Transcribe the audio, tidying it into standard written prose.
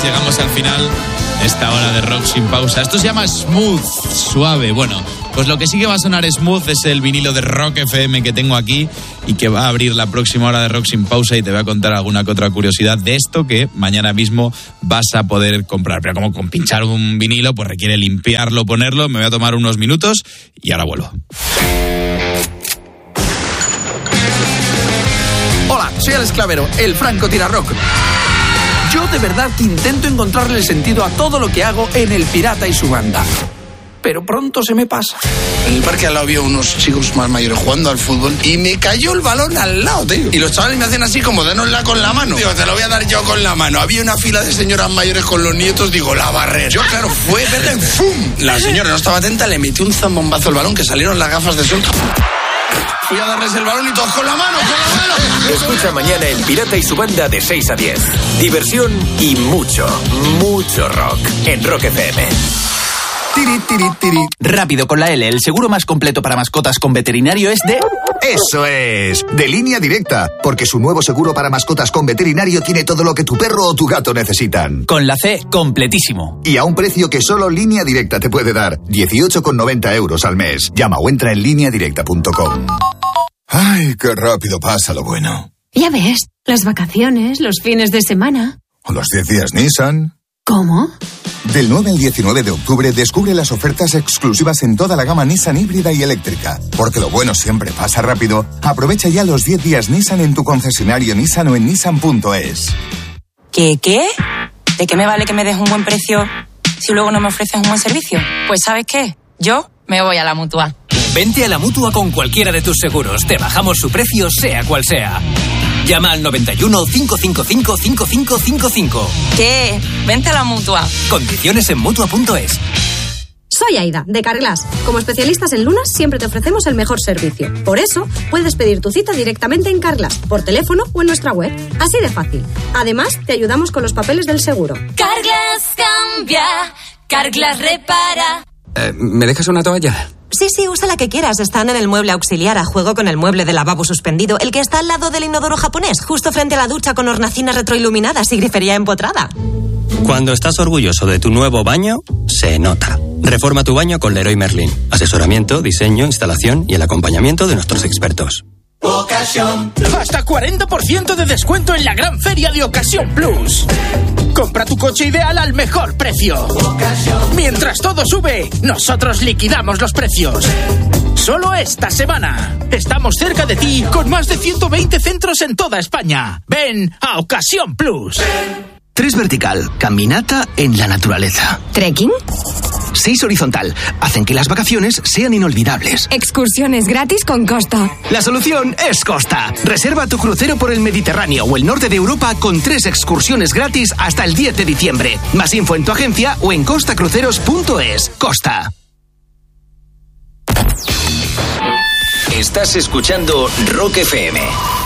llegamos al final de esta hora de Rock Sin Pausa. Esto se llama Smooth, suave. Bueno, pues lo que sí que va a sonar smooth es el vinilo de Rock FM que tengo aquí y que va a abrir la próxima hora de Rock Sin Pausa, y te voy a contar alguna que otra curiosidad de esto que mañana mismo vas a poder comprar. Pero como con pinchar un vinilo, pues requiere limpiarlo, ponerlo. Me voy a tomar unos minutos y ahora vuelvo. Hola, soy Alex Clavero, el Franco Tirarrock. Yo de verdad que intento encontrarle el sentido a todo lo que hago en El Pirata y su banda. Pero pronto se me pasa. En el parque al lado había unos chicos más mayores jugando al fútbol y me cayó el balón al lado, tío. Y los chavales me hacían así como, dénosla con la mano. Digo, te lo voy a dar yo con la mano. Había una fila de señoras mayores con los nietos, digo, la barrera. Yo, claro, fue verla y ¡fum! La señora no estaba atenta, le metí un zambombazo al balón que salieron las gafas de sol. Fui a darles el balón y todos con la mano, con la mano. Escucha mañana El Pirata y su banda de 6 a 10. Diversión y mucho, mucho rock en Rock FM. Tiri, tiri, tiri. Rápido con la L, el seguro más completo para mascotas con veterinario es de... ¡Eso es! De Línea Directa, porque su nuevo seguro para mascotas con veterinario tiene todo lo que tu perro o tu gato necesitan. Con la C, completísimo. Y a un precio que solo Línea Directa te puede dar, 18,90 euros al mes. Llama o entra en lineadirecta.com. ¡Ay, qué rápido pasa lo bueno! Ya ves, las vacaciones, los fines de semana. O los 10 días Nissan. ¿Cómo? Del 9 al 19 de octubre descubre las ofertas exclusivas en toda la gama Nissan híbrida y eléctrica. Porque lo bueno siempre pasa rápido. Aprovecha ya los 10 días Nissan en tu concesionario Nissan o en nissan.es. ¿Qué? ¿De qué me vale que me des un buen precio si luego no me ofreces un buen servicio? Pues ¿sabes qué? Yo me voy a la Mutua. Vente a la Mutua con cualquiera de tus seguros. Te bajamos su precio, sea cual sea. Llama al 91 555 5555. ¿Qué? Vente a la Mutua. Condiciones en Mutua.es. Soy Aida, de Carglass. Como especialistas en lunas, siempre te ofrecemos el mejor servicio. Por eso, puedes pedir tu cita directamente en Carglass, por teléfono o en nuestra web. Así de fácil. Además, te ayudamos con los papeles del seguro. Carglass cambia, Carglass repara. ¿Me dejas una toalla? Sí, usa la que quieras. Están en el mueble auxiliar, a juego con el mueble de lavabo suspendido, el que está al lado del inodoro japonés, justo frente a la ducha con hornacinas retroiluminadas y grifería empotrada. Cuando estás orgulloso de tu nuevo baño, se nota. Reforma tu baño con Leroy Merlin. Asesoramiento, diseño, instalación y el acompañamiento de nuestros expertos. Ocasión. Hasta 40% de descuento en la gran feria de Ocasión Plus. Compra tu coche ideal al mejor precio. Ocasión. Mientras todo sube, nosotros liquidamos los precios. Solo esta semana. Estamos cerca de ti con más de 120 centros en toda España. Ven a Ocasión Plus. 3 vertical, caminata en la naturaleza. ¿Trekking? 6 horizontal, hacen que las vacaciones sean inolvidables. Excursiones gratis con Costa. La solución es Costa. Reserva tu crucero por el Mediterráneo o el norte de Europa con 3 excursiones gratis hasta el 10 de diciembre. Más info en tu agencia o en costacruceros.es. Costa. Estás escuchando Rock FM.